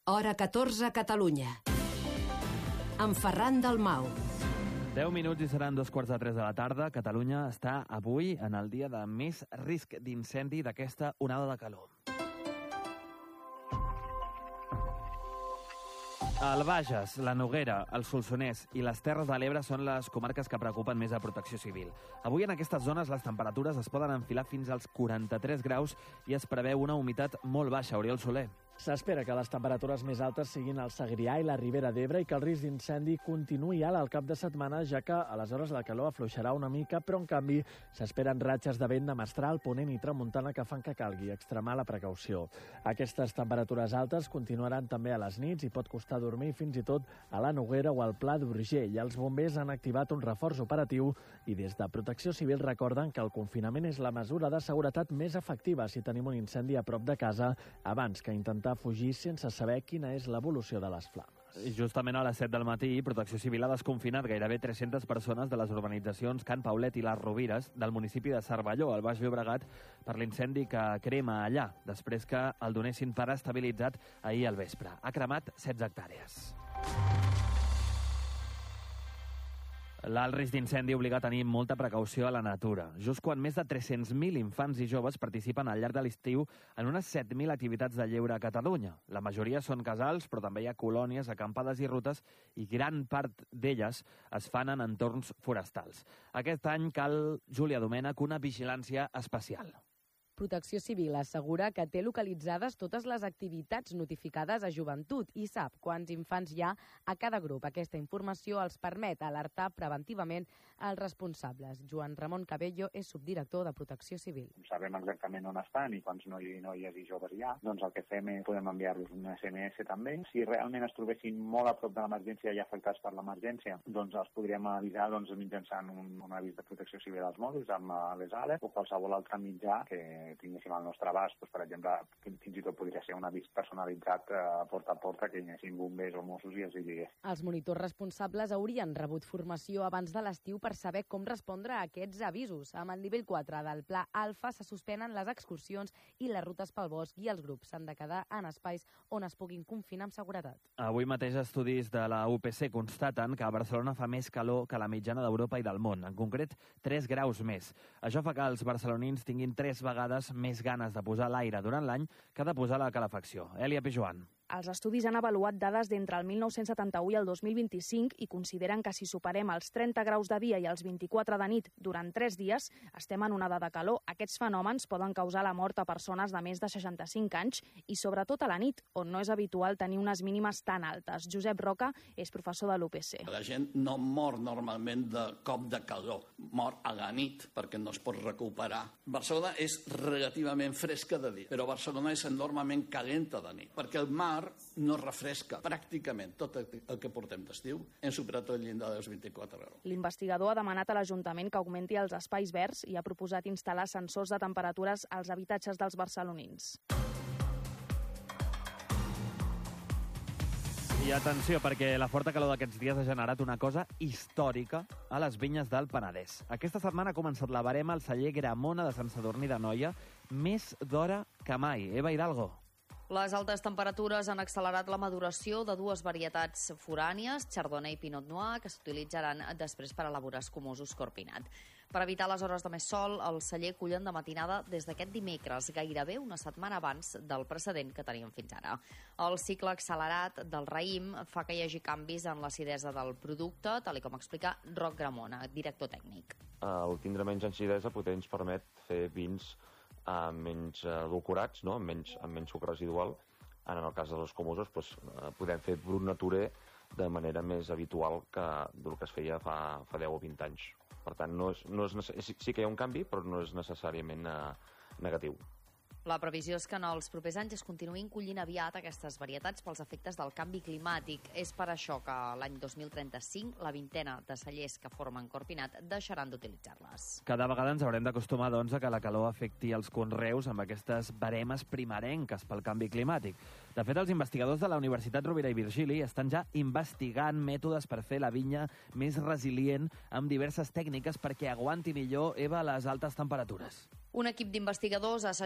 Hora 14 a Catalunya. Amb Ferran Dalmau. 10 minuts i seran 2:45 de la tarda. Catalunya està avui en el dia de més risc d'incendi d'aquesta onada de calor. El Bages, la Noguera, el Solsonès i les Terres de l'Ebre són les comarques que preocupen més a Protecció Civil. Avui en aquestes zones les temperatures es poden enfilar fins als 43 graus i es preveu una humitat molt baixa. Oriol Soler. S'espera que les temperatures més altes siguin al Segrià i la Ribera d'Ebre i que el risc d'incendi continuï alt al cap de setmana, ja que aleshores la calor afluixarà una mica, però en canvi s'esperen ratxes de vent de mestral, ponent i tramuntana que fan que calgui extremar la precaució. Aquestes temperatures altes continuaran també a les nits i pot costar dormir fins i tot a la Noguera o al Pla d'Urgell. Els bombers han activat un reforç operatiu i des de Protecció Civil recorden que el confinament és la mesura de seguretat més efectiva si tenim un incendi a prop de casa abans que intentar fugir sense saber quina és l'evolució de les flames. Justament a les 7 del matí, Protecció Civil ha desconfinat gairebé 300 persones de les urbanitzacions Can Paulet i les Rovires del municipi de Cervelló, al Baix Llobregat, per l'incendi que crema allà, després que el donessin per estabilitzat ahir al vespre. Ha cremat 16 hectàrees. L'alt risc d'incendi obliga a tenir molta precaució a la natura. Just quan més de 300.000 infants i joves participen al llarg de l'estiu en unes 7.000 activitats de lleure a Catalunya. La majoria són casals, però també hi ha colònies, acampades i rutes, i gran part d'elles es fan en entorns forestals. Aquest any cal, Júlia Domènech, una vigilància especial. Protecció Civil assegura que té localitzades totes les activitats notificades a Joventut i sap quants infants hi ha a cada grup. Aquesta informació els permet alertar preventivament els responsables. Joan Ramon Cabello és subdirector de Protecció Civil. Sabem exactament on estan i quants noies i joves hi ha. Doncs el que fem és podem enviar-los un SMS també. Si realment es trobessin molt a prop de l'emergència i afectats per l'emergència, doncs els podríem avisar mitjançant un avís de Protecció Civil als mòbils amb les ALE o qualsevol altre mitjà que tinguéssim al nostre abast. Per exemple, fins i tot podria ser un avís personalitzat porta a porta que hi haguessin bombers o Mossos i els hi digués. Els monitors responsables haurien rebut formació abans de l'estiu per saber com respondre a aquests avisos. Amb el nivell 4 del Pla Alfa se suspenen les excursions i les rutes pel bosc i els grups s'han de quedar en espais on es puguin confinar amb seguretat. Avui mateix estudis de la UPC constaten que a Barcelona fa més calor que la mitjana d'Europa i del món, en concret 3 graus més. Això fa que els barcelonins tinguin 3 vegades més ganes de posar l'aire durant l'any que de posar la calefacció. Elia Pijuan. Els estudis han avaluat dades d'entre el 1971 i el 2025 i consideren que si superem els 30 graus de dia i els 24 de nit durant 3 dies, estem en onada de calor. Aquests fenòmens poden causar la mort a persones de més de 65 anys i sobretot a la nit, on no és habitual tenir unes mínimes tan altes. Josep Roca és professor de l'UPC. La gent no mor normalment de cop de calor, mor a la nit perquè no es pot recuperar. Barcelona és relativament fresca de dia, però Barcelona és enormement calenta de nit, perquè el mar no refresca pràcticament tot el que portem d'estiu. Hem superat el llindar dels 24 graus. L'investigador ha demanat a l'Ajuntament que augmenti els espais verds i ha proposat instal·lar sensors de temperatures als habitatges dels barcelonins. I atenció, perquè la forta calor d'aquests dies ha generat una cosa històrica a les vinyes del Penedès. Aquesta setmana ha començat la verema al celler Gramona de Sant Sadurní d'Anoia, més d'hora que mai. Eva Hidalgo. Les altes temperatures han accelerat la maduració de dues varietats forànies, Chardonnay i Pinot Noir, que s'utilitzaran després per elaborar escumosos Corpinat. Per evitar les hores de més sol, el celler cullen de matinada des d'aquest dimecres, gairebé una setmana abans del precedent que teníem fins ara. El cicle accelerat del raïm fa que hi hagi canvis en l'acidesa del producte, tal com explica Roc Gramona, director tècnic. El tindre menys acidesa potser ens permet fer vins menys edulcorats, no? amb menys sucre residual. En el cas dels escumosos podem fer brut naturer de manera més habitual que del que es feia fa 10 o 20 anys. Per tant, sí que hi ha un canvi, però no és necessàriament negatiu. La previsió és que en els propers anys es continuïn collint aviat aquestes varietats pels efectes del canvi climàtic. És per això que l'any 2035 la vintena de cellers que formen Corpinat deixaran d'utilitzar-les. Cada vegada ens haurem d'acostumar, doncs, a que la calor afecti els conreus amb aquestes veremes primerenques pel canvi climàtic. De fet, els investigadors de la Universitat Rovira i Virgili estan ja investigant mètodes per fer la vinya més resilient amb diverses tècniques perquè aguanti millor, Eva, les altes temperatures. Un equip d'investigadors ha assajat a diversos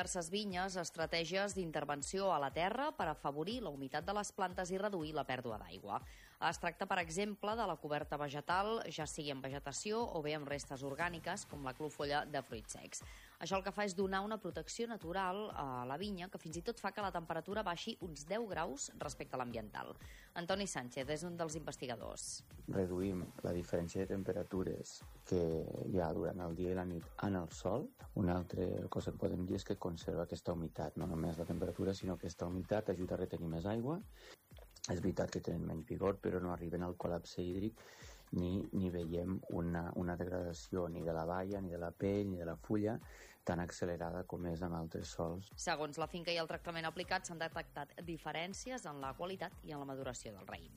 diverses vinyes estratègies d'intervenció a la terra per afavorir la humitat de les plantes i reduir la pèrdua d'aigua. Es tracta, per exemple, de la coberta vegetal, ja sigui en vegetació o bé amb restes orgàniques, com la clofolla de fruits secs. Això el que fa és donar una protecció natural a la vinya, que fins i tot fa que la temperatura baixi uns 10 graus respecte a l'ambiental. Antoni Sánchez és un dels investigadors. Reduïm la diferència de temperatures que hi ha durant el dia i la nit en el sol. Una altra cosa que podem dir és que conserva aquesta humitat, no només la temperatura, sinó que aquesta humitat ajuda a retenir més aigua. És veritat que tenen menys vigor, però no arriben al col·lapse hídric ni veiem una degradació ni de la baia, ni de la pell, ni de la fulla tan accelerada com és en altres sols. Segons la finca i el tractament aplicat, s'han detectat diferències en la qualitat i en la maduració del raïm.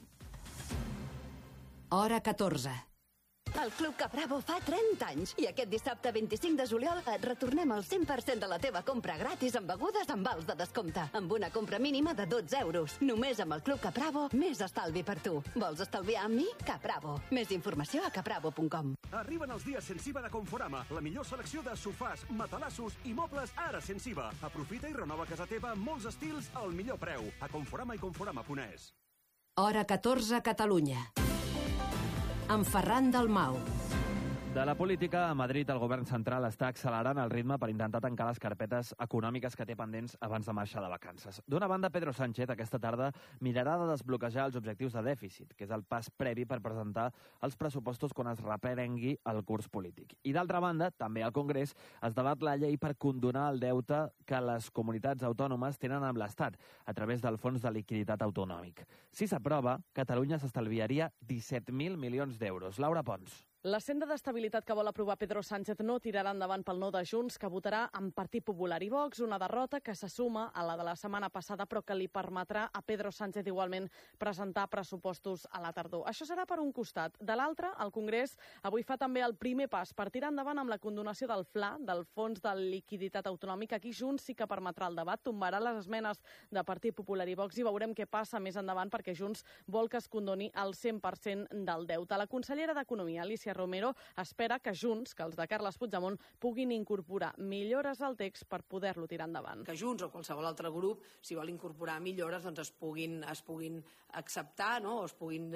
Hora 14. El Club Capravo fa 30 anys i aquest dissabte 25 de juliol et retornem el 100% de la teva compra gratis amb begudes amb vals de descompte, amb una compra mínima de 12 euros. Només amb el Club Capravo, més estalvi per tu. Vols estalviar amb mi? Capravo. Més informació a capravo.com. Arriben els dies sense IVA de Conforama, la millor selecció de sofàs, matalassos i mobles ara sense IVA. Aprofita i renova casa teva amb molts estils al millor preu. A Conforama i Conforama.es. Hora 14, Catalunya. Amb Ferran Dalmau. De la política, a Madrid el govern central està accelerant el ritme per intentar tancar les carpetes econòmiques que té pendents abans de marxar de vacances. D'una banda, Pedro Sánchez aquesta tarda mirarà de desbloquejar els objectius de dèficit, que és el pas previ per presentar els pressupostos quan es reprengui el curs polític. I d'altra banda, també al Congrés es debat la llei per condonar el deute que les comunitats autònomes tenen amb l'Estat a través del Fons de Liquiditat Autonòmic. Si s'aprova, Catalunya s'estalviaria 17.000 milions d'euros. Laura Pons. La senda d'estabilitat que vol aprovar Pedro Sánchez no tirarà endavant pel no de Junts, que votarà amb Partit Popular i Vox, una derrota que se suma a la de la setmana passada, però que li permetrà a Pedro Sánchez igualment presentar pressupostos a la tardor. Això serà per un costat. De l'altre, el Congrés avui fa també el primer pas per tirar endavant amb la condonació del FLA, del Fons de Liquiditat Autonòmic. Aquí Junts sí que permetrà el debat, tombarà les esmenes de Partit Popular i Vox i veurem què passa més endavant, perquè Junts vol que es condoni el 100% del deute. La consellera d'Economia, Alícia Romero, espera que Junts, que els de Carles Puigdemont, puguin incorporar millores al text per poder-lo tirar endavant. Que Junts o qualsevol altre grup, si vol incorporar millores, doncs es puguin acceptar, no? O es puguin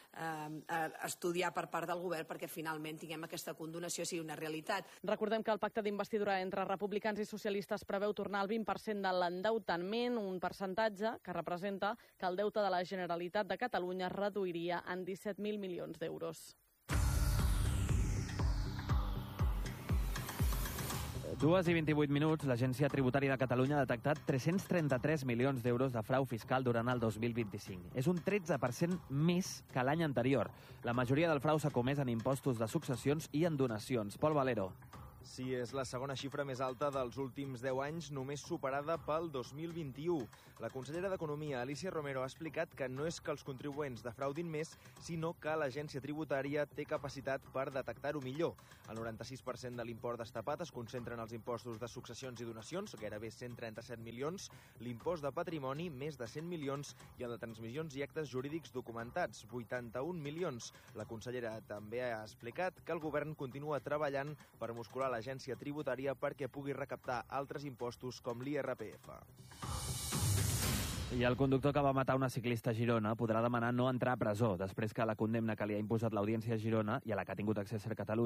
estudiar per part del govern perquè finalment tinguem aquesta condonació sigui una realitat. Recordem que el pacte d'investidura entre republicans i socialistes preveu tornar al 20% de l'endeutament, un percentatge que representa que el deute de la Generalitat de Catalunya es reduiria en 17.000 milions d'euros. 2:28, l'Agència Tributària de Catalunya ha detectat 333 milions d'euros de frau fiscal durant el 2025. És un 13% més que l'any anterior. La majoria del frau s'ha comès en impostos de successions i en donacions. Pol Valero. Sí, és la segona xifra més alta dels últims 10 anys, només superada pel 2021. La consellera d'Economia, Alícia Romero, ha explicat que no és que els contribuents defraudin més, sinó que l'agència tributària té capacitat per detectar-ho millor. El 96% de l'import destapat es concentra en els impostos de successions i donacions, gairebé 137 milions, l'impost de patrimoni, més de 100 milions, i el de transmissions i actes jurídics documentats, 81 milions. La consellera també ha explicat que el govern continua treballant per muscular l'agència tributària perquè pugui recaptar altres impostos com l'IRPF. I el conductor que va matar una ciclista a Girona podrà demanar no entrar a presó després que la condemna que li ha imposat l'Audiència a Girona i a la que ha tingut accés a Catalunya